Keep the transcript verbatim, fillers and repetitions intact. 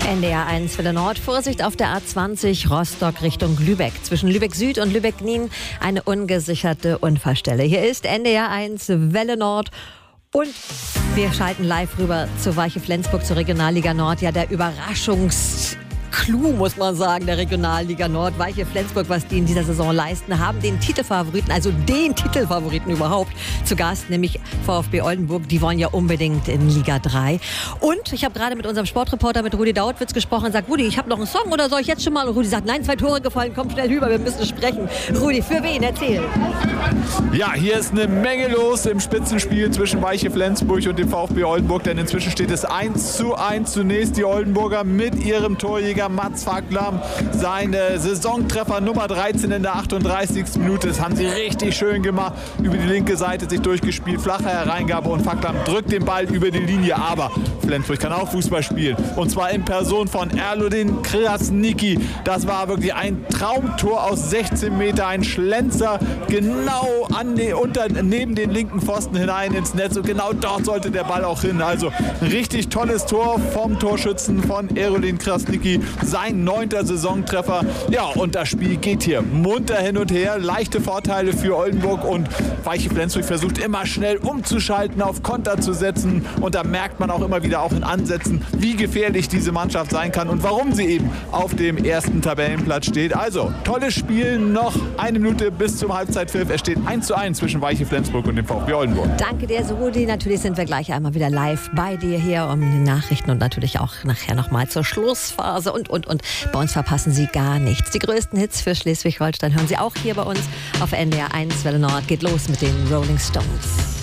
N D R eins Welle Nord. Vorsicht auf der A zwanzig Rostock Richtung Lübeck. Zwischen Lübeck Süd und Lübeck-Nien eine ungesicherte Unfallstelle. Hier ist N D R eins Welle Nord. Und wir schalten live rüber zu Weiche Flensburg, zur Regionalliga Nord. Ja, der Überraschungs... Clou, muss man sagen, der Regionalliga Nord. Weiche Flensburg, was die in dieser Saison leisten, haben den Titelfavoriten, also den Titelfavoriten überhaupt, zu Gast, nämlich VfB Oldenburg. Die wollen ja unbedingt in Liga drei. Und ich habe gerade mit unserem Sportreporter, mit Rudi Dautwitz, gesprochen und sagt, Rudi, ich habe noch einen Song oder soll ich jetzt schon mal? Und Rudi sagt, nein, zwei Tore gefallen, komm schnell rüber, wir müssen sprechen. Rudi, für wen? Erzähl. Ja, hier ist eine Menge los im Spitzenspiel zwischen Weiche Flensburg und dem VfB Oldenburg, denn inzwischen steht es eins zu eins. Zunächst die Oldenburger mit ihrem Torjäger Mats Facklam, sein Saisontreffer Nummer dreizehn in der achtunddreißigsten Minute. Das haben sie richtig schön gemacht. Über die linke Seite sich durchgespielt, flache Hereingabe und Facklam drückt den Ball über die Linie. Aber Flensburg kann auch Fußball spielen. Und zwar in Person von Erludin Krasniqi. Das war wirklich ein Traumtor aus sechzehn Meter. Ein Schlenzer genau an die, unter, neben den linken Pfosten hinein ins Netz. Und genau dort sollte der Ball auch hin. Also ein richtig tolles Tor vom Torschützen von Erludin Krasniqi. Sein neunter Saisontreffer. Ja, und das Spiel geht hier munter hin und her. Leichte Vorteile für Oldenburg und Weiche Flensburg versucht immer schnell umzuschalten, auf Konter zu setzen. Und da merkt man auch immer wieder auch in Ansätzen, wie gefährlich diese Mannschaft sein kann und warum sie eben auf dem ersten Tabellenplatz steht. Also, tolles Spiel. Noch eine Minute bis zum Halbzeitpfiff. Es steht eins zu eins zwischen Weiche Flensburg und dem VfB Oldenburg. Danke dir, Rudi. Natürlich sind wir gleich einmal wieder live bei dir hier um die Nachrichten und natürlich auch nachher nochmal zur Schlussphase und, und, und. Bei uns verpassen Sie gar nichts. Die größten Hits für Schleswig-Holstein hören Sie auch hier bei uns auf N D R eins Welle Nord. Geht los mit den Rolling Stones.